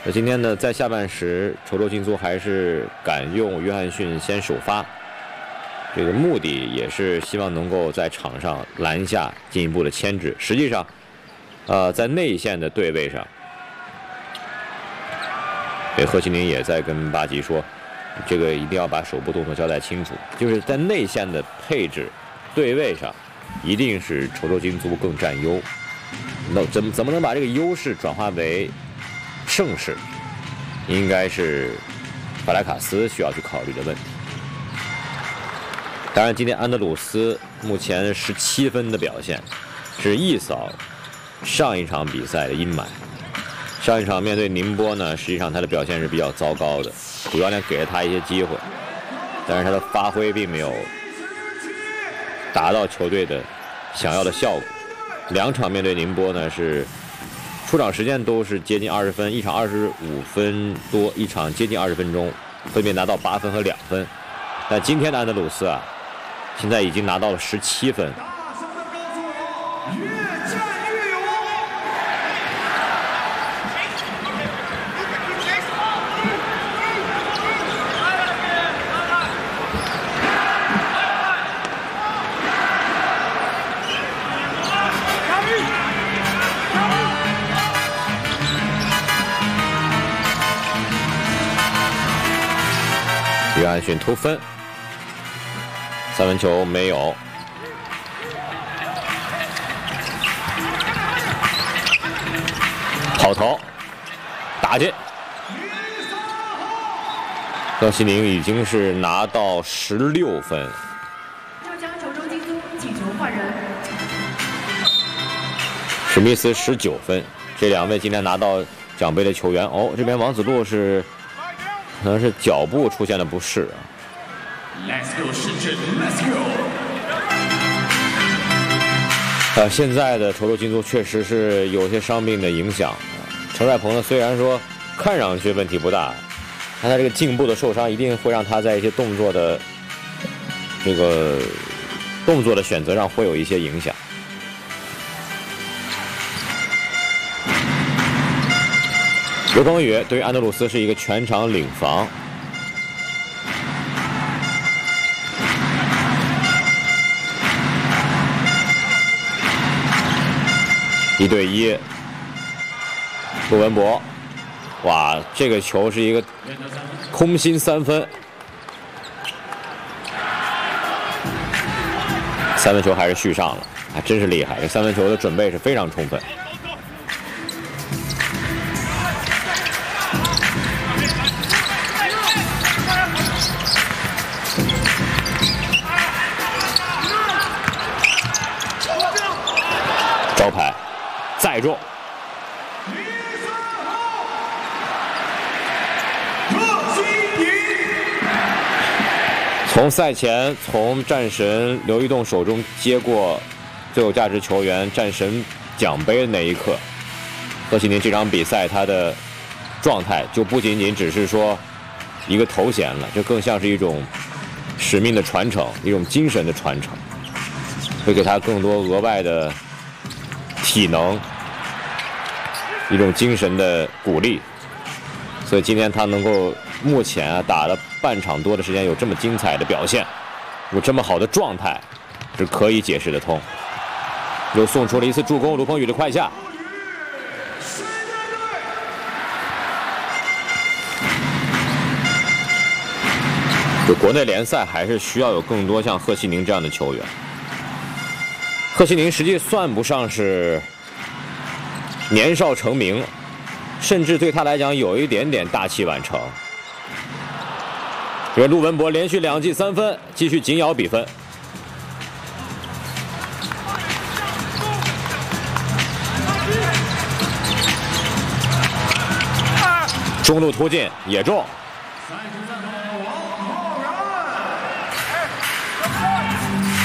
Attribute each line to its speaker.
Speaker 1: 那今天呢，在下半时，稠州金苏还是敢用约翰逊先首发，这个目的也是希望能够在场上拦下进一步的牵制。实际上，在内线的对位上，贺西宁也在跟巴吉说，这个一定要把手部动作交代清楚，就是在内线的配置、对位上，一定是稠州金苏更占优。那怎么能把这个优势转化为胜势，应该是法莱卡斯需要去考虑的问题。当然，今天安德鲁斯目前17分的表现，是一扫上一场比赛的阴霾。上一场面对宁波呢，实际上他的表现是比较糟糕的，主教练给了他一些机会，但是他的发挥并没有达到球队的想要的效果。2场面对宁波呢，是出场时间都是接近20分，一场25分多，一场接近20分钟，分别拿到8分和2分。但今天的安德鲁斯啊，现在已经拿到了17分。约翰逊突分，3分球没有。跑投，打进。贺西宁已经是拿到16分。
Speaker 2: 浙江稠州金苏请求换人。
Speaker 1: 史密斯19分，这2位今天拿到奖杯的球员。哦，这边王子路是。可能是脚部出现了不适啊。Let's go， 世界 ，Let's go。现在的稠州金苏确实是有些伤病的影响。程帅鹏呢，虽然说看上去问题不大，但他这个颈部的受伤一定会让他在一些动作的选择上会有一些影响。刘鹏宇对于安德鲁斯是一个全场领防，1对1，陆文博，哇，这个球是一个空心3分，3分球还是续上了，还真是厉害，这3分球的准备是非常充分。招牌再中，从赛前从战神刘一栋手中接过最有价值球员战神奖杯的那一刻，贺西宁这场比赛他的状态就不仅仅只是说一个头衔了，这更像是一种使命的传承，一种精神的传承，会给他更多额外的体能，一种精神的鼓励，所以今天他能够目前打了半场多的时间，有这么精彩的表现，有这么好的状态，是可以解释得通。又送出了一次助攻，卢鹏宇的快下。就国内联赛还是需要有更多像贺西宁这样的球员。贺西宁实际算不上是年少成名，甚至对他来讲有一点点大器晚成。这陆文博连续2记3分，继续紧咬比分。中路突进也中。